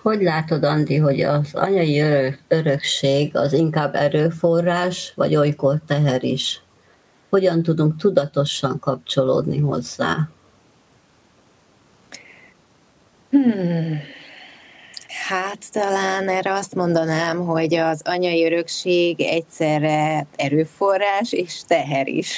Hogy látod, Andi, hogy az anyai örökség az inkább erőforrás, vagy olykor teher is? Hogyan tudunk tudatosan kapcsolódni hozzá? Hmm. Hát talán erre azt mondanám, hogy az anyai örökség egyszerre erőforrás és teher is.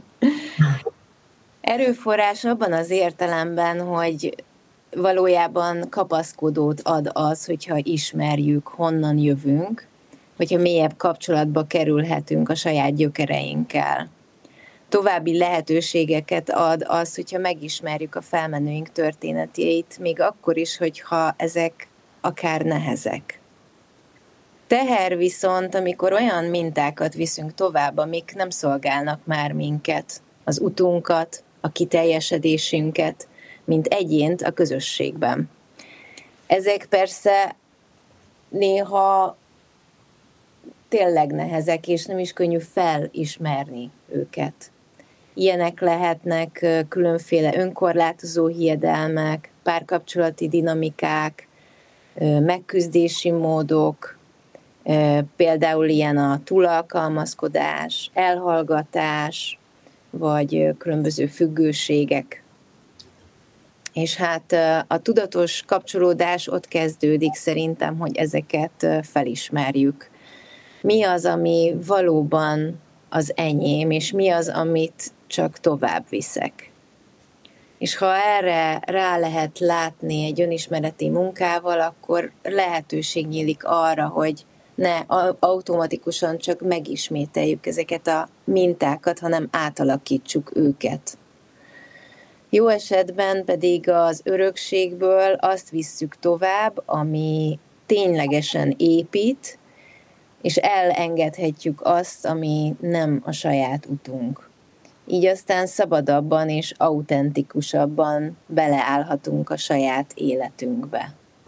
Erőforrás abban az értelemben, hogy valójában kapaszkodót ad az, hogyha ismerjük, honnan jövünk, hogyha mélyebb kapcsolatba kerülhetünk a saját gyökereinkkel. További lehetőségeket ad az, hogyha megismerjük a felmenőink történeteit, még akkor is, hogyha ezek akár nehezek. Teher viszont, amikor olyan mintákat viszünk tovább, amik nem szolgálnak már minket, az utunkat, a kiteljesedésünket, mint egyént a közösségben. Ezek persze néha tényleg nehezek, és nem is könnyű felismerni őket. Ilyenek lehetnek különféle önkorlátozó hiedelmek, párkapcsolati dinamikák, megküzdési módok, például ilyen a túlalkalmazkodás, elhallgatás, vagy különböző függőségek. És hát a tudatos kapcsolódás ott kezdődik szerintem, hogy ezeket felismerjük. Mi az, ami valóban az enyém, és mi az, amit csak tovább viszek. És ha erre rá lehet látni egy önismereti munkával, akkor lehetőség nyílik arra, hogy ne automatikusan csak megismételjük ezeket a mintákat, hanem átalakítsuk őket. Jó esetben pedig az örökségből azt visszük tovább, ami ténylegesen épít, és elengedhetjük azt, ami nem a saját utunk. Így aztán szabadabban és autentikusabban beleállhatunk a saját életünkbe.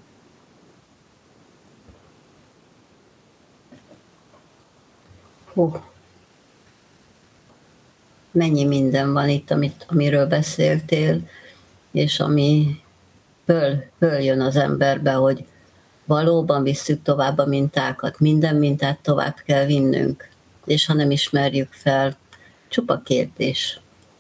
Mennyi minden van itt, amiről beszéltél, és ami följön az emberbe, hogy valóban visszük tovább a mintákat, minden mintát tovább kell vinnünk, és ha nem ismerjük fel, csupa kérdés.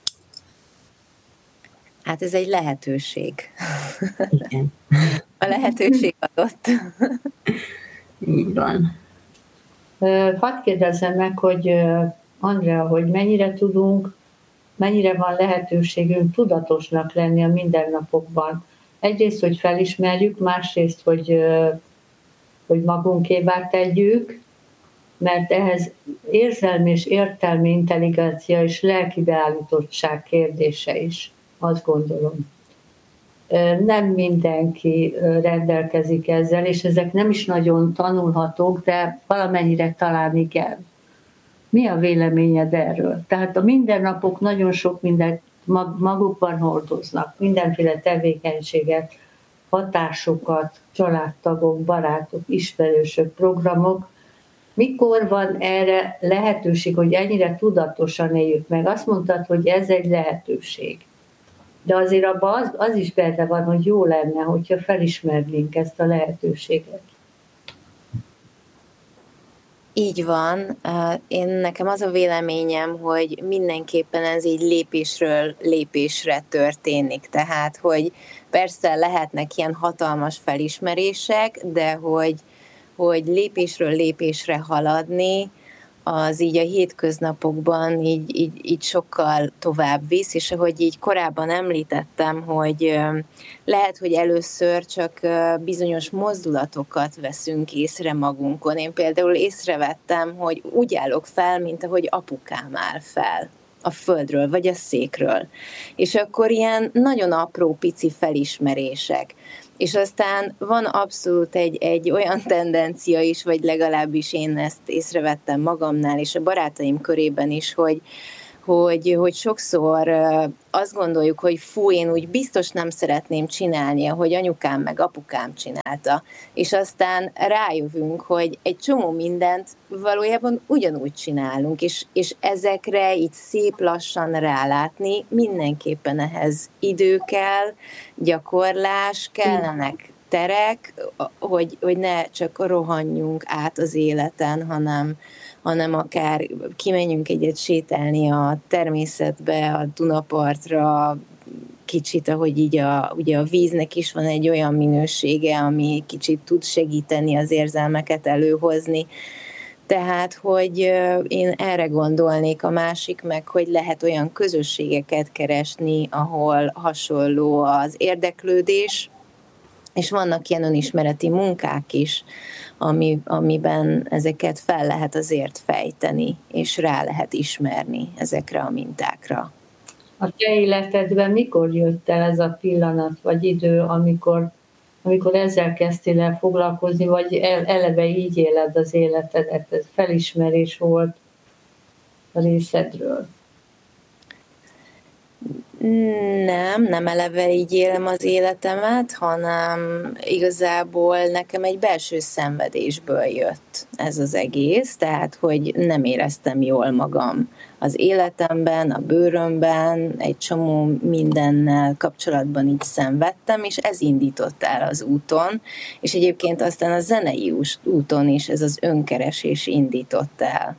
Hát ez egy lehetőség. Igen. A lehetőség adott. Így van. Hadd kérdezzem meg, hogy Andrea, hogy mennyire van lehetőségünk tudatosnak lenni a mindennapokban. Egyrészt, hogy felismerjük, másrészt, hogy magunkévá tegyük, mert ehhez érzelmi és értelmi intelligencia és lelki beállítottság kérdése is, azt gondolom. Nem mindenki rendelkezik ezzel, és ezek nem is nagyon tanulhatók, de valamennyire talán igen. Mi a véleményed erről? Tehát a mindennapok nagyon sok mindent magukban hordoznak, mindenféle tevékenységet, hatásokat, családtagok, barátok, ismerősök, programok. Mikor van erre lehetőség, hogy ennyire tudatosan éljük meg? Azt mondtad, hogy ez egy lehetőség. De azért abban az is benne van, hogy jó lenne, hogyha felismernénk ezt a lehetőséget. Így van. Nekem az a véleményem, hogy mindenképpen ez így lépésről lépésre történik. Tehát, hogy persze lehetnek ilyen hatalmas felismerések, de hogy lépésről lépésre haladni, az így a hétköznapokban így sokkal tovább visz, és ahogy így korábban említettem, hogy lehet, hogy először csak bizonyos mozdulatokat veszünk észre magunkon. Én például észrevettem, hogy úgy állok fel, mint ahogy apukám áll fel a földről, vagy a székről. És akkor ilyen nagyon apró, pici felismerések. És aztán van abszolút egy olyan tendencia is, vagy legalábbis én ezt észrevettem magamnál, és a barátaim körében is, hogy sokszor azt gondoljuk, hogy fú, én úgy biztos nem szeretném csinálni, ahogy anyukám meg apukám csinálta, és aztán rájövünk, hogy egy csomó mindent valójában ugyanúgy csinálunk, és ezekre így szép lassan rálátni, mindenképpen ehhez idő kell, gyakorlás, kellenek terek, hogy ne csak rohanjunk át az életen, hanem akár kimenjünk egyet sétálni a természetbe, a Dunapartra, kicsit, ahogy így ugye a víznek is van egy olyan minősége, ami kicsit tud segíteni az érzelmeket előhozni. Tehát, hogy én erre gondolnék, a másik meg, hogy lehet olyan közösségeket keresni, ahol hasonló az érdeklődés, és vannak ilyen önismereti munkák is, amiben ezeket fel lehet azért fejteni, és rá lehet ismerni ezekre a mintákra. A te életedben mikor jött el ez a pillanat, vagy idő, amikor ezzel kezdtél el foglalkozni, vagy eleve így éled az életedet? Ez felismerés volt a részedről? Nem eleve így élem az életemet, hanem igazából nekem egy belső szenvedésből jött ez az egész, tehát hogy nem éreztem jól magam az életemben, a bőrömben, egy csomó mindennel kapcsolatban így szenvedtem, és ez indított el az úton, és egyébként aztán a zenei úton is ez az önkeresés indított el.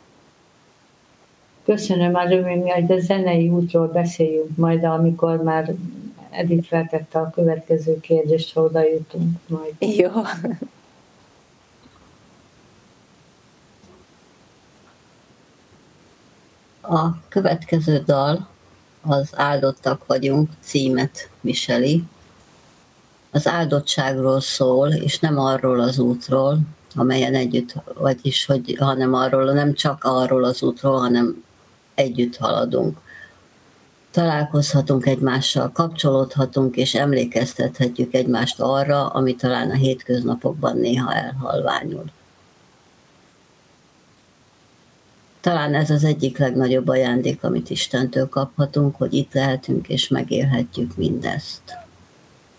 Köszönöm, a hogy a zenei útról beszéljünk majd, amikor már Edith feltette a következő kérdést, ha oda jutunk majd. Jó. A következő dal az Áldottak vagyunk címet viseli. Az áldottságról szól, és nem arról az útról, amelyen együtt, nem csak arról az útról, hanem együtt haladunk. Találkozhatunk egymással, kapcsolódhatunk, és emlékeztethetjük egymást arra, ami talán a hétköznapokban néha elhalványul. Talán ez az egyik legnagyobb ajándék, amit Istentől kaphatunk, hogy itt lehetünk és megélhetjük mindezt.